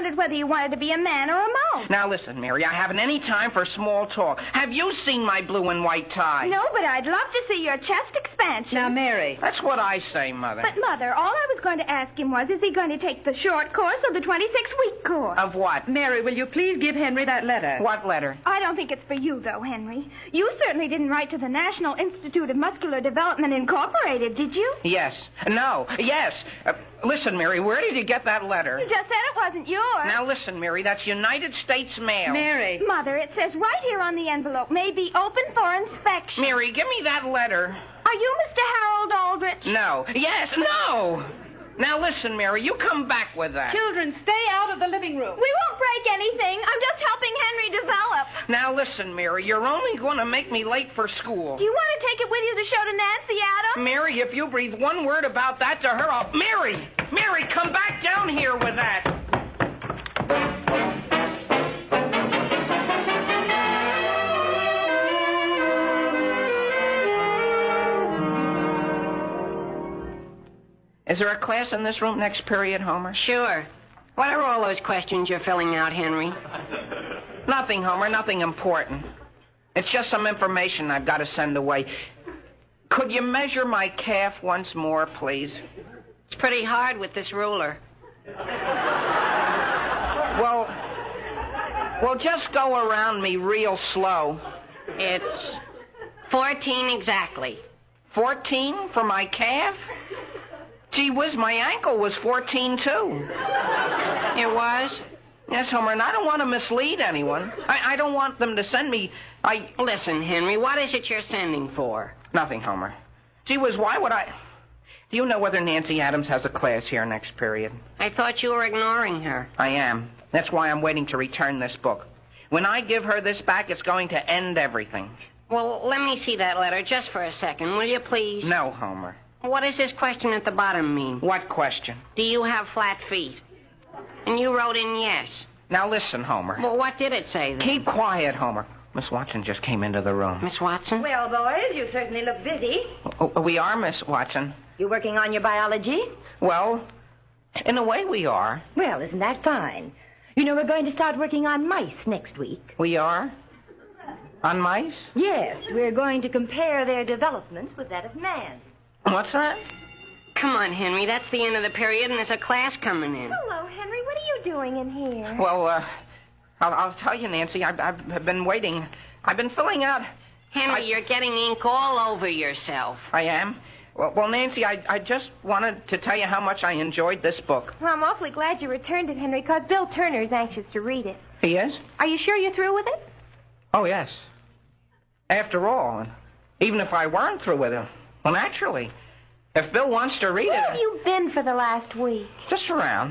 wondered whether you wanted to be a man or a mouse. Now listen, Mary, I haven't any time for small talk. Have you seen my blue and white tie? No, but I'd love to see your chest expansion. Now, Mary. That's what I say, Mother. But, Mother, all I was going to ask him was, is he going to take the short course or the 26-week course? Of what? Mary, will you please give Henry that letter? What letter? I don't think it's for you, though, Henry. You certainly didn't write to the National Institute of Muscular Development Incorporated, did you? Yes. No. Yes. Listen, Mary, where did you get that letter? You just said it wasn't yours. Now listen, Mary, that's United States mail. Mary. Mother, it says right here on the envelope, may be open for inspection. Mary, give me that letter. Are you Mr. Harold Aldrich? No. Yes. No. Now listen, Mary, you come back with that. Children, stay out of the living room. We won't break anything. I'm just helping Henry develop. Now listen, Mary, you're only going to make me late for school. Do you want to take it with you to show to Nancy Adams? Mary, if you breathe one word about that to her, I'll... Mary, come back down here with that. Is there a class in this room next period, Homer? Sure. What are all those questions you're filling out, Henry? Nothing, Homer, nothing important. It's just some information I've got to send away. Could you measure my calf once more, please? It's pretty hard with this ruler. Well, just go around me real slow. It's 14 exactly. 14 for my calf? Gee whiz, my ankle was 14, too. It was? Yes, Homer, and I don't want to mislead anyone. I don't want them to send me... Listen, Henry, what is it you're sending for? Nothing, Homer. Gee whiz, why would I... Do you know whether Nancy Adams has a class here next period? I thought you were ignoring her. I am. That's why I'm waiting to return this book. When I give her this back, it's going to end everything. Well, let me see that letter just for a second, will you please? No, Homer. What does this question at the bottom mean? What question? Do you have flat feet? And you wrote in yes. Now listen, Homer. Well, what did it say then? Keep quiet, Homer. Miss Watson just came into the room. Miss Watson? Well, boys, you certainly look busy. Oh, we are, Miss Watson. You working on your biology? Well, in a way we are. Well, isn't that fine? You know, we're going to start working on mice next week. We are? On mice? Yes, we're going to compare their development with that of man. What's that? Come on, Henry. That's the end of the period, and there's a class coming in. Hello, Henry. What are you doing in here? Well, I'll tell you, Nancy. I've been waiting. I've been filling out... Henry, you're getting ink all over yourself. I am? Well, Nancy, I just wanted to tell you how much I enjoyed this book. Well, I'm awfully glad you returned it, Henry, because Bill Turner's anxious to read it. He is? Are you sure you're through with it? Oh, yes. After all, even if I weren't through with it, well, naturally, if Bill wants to read Where it... have you been for the last week? Just around.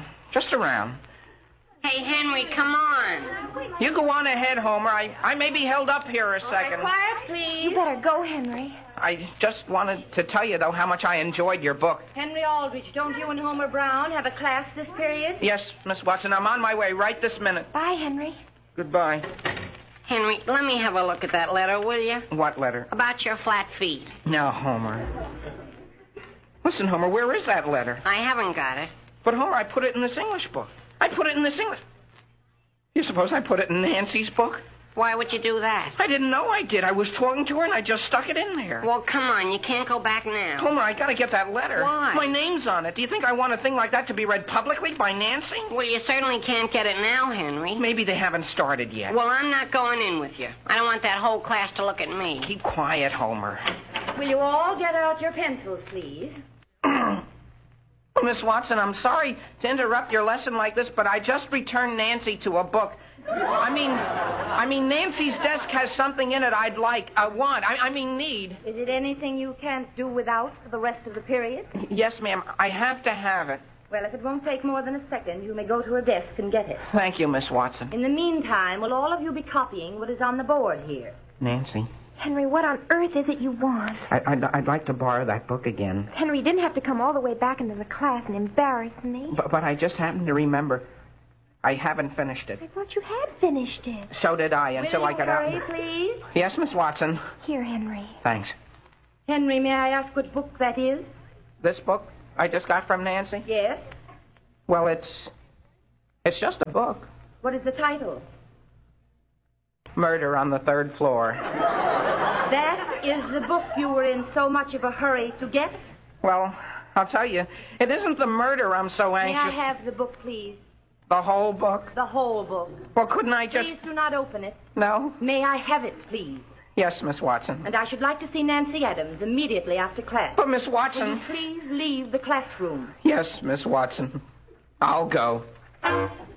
Hey, Henry, come on. You go on ahead, Homer. I may be held up here a second. Quiet, please. You better go, Henry. I just wanted to tell you, though, how much I enjoyed your book. Henry Aldrich, don't you and Homer Brown have a class this period? Yes, Miss Watson, I'm on my way right this minute. Bye, Henry. Goodbye. Henry, let me have a look at that letter, will you? What letter? About your flat feet. No, Homer. Listen, Homer, where is that letter? I haven't got it. But, Homer, I put it in this English book. You suppose I put it in Nancy's book? Why would you do that? I didn't know I did. I was talking to her, and I just stuck it in there. Well, come on. You can't go back now. Homer, I gotta get that letter. Why? My name's on it. Do you think I want a thing like that to be read publicly by Nancy? Well, you certainly can't get it now, Henry. Maybe they haven't started yet. Well, I'm not going in with you. I don't want that whole class to look at me. Keep quiet, Homer. Will you all get out your pencils, please? Miss Watson, I'm sorry to interrupt your lesson like this, but I just returned Nancy to a book. I mean, Nancy's desk has something in it I'd like, need. Is it anything you can't do without for the rest of the period? Yes, ma'am. I have to have it. Well, if it won't take more than a second, you may go to her desk and get it. Thank you, Miss Watson. In the meantime, will all of you be copying what is on the board here? Nancy. Henry, what on earth is it you want? I'd like to borrow that book again. Henry, you didn't have to come all the way back into the class and embarrass me. But I just happened to remember I haven't finished it. I thought you had finished it. So did I, until I got out. Will you hurry, please? Yes, Miss Watson. Here, Henry. Thanks. Henry, may I ask what book that is? This book I just got from Nancy? Yes. Well, It's just a book. What is the title? Murder on the Third Floor. That is the book you were in so much of a hurry to get? Well, I'll tell you, it isn't the murder I'm so May anxious... I have the book, please? The whole book? The whole book. Well, couldn't I just... Please do not open it. No? May I have it, please? Yes, Miss Watson. And I should like to see Nancy Adams immediately after class. But, Miss Will Watson... you please leave the classroom? Yes, Miss Watson. I'll go.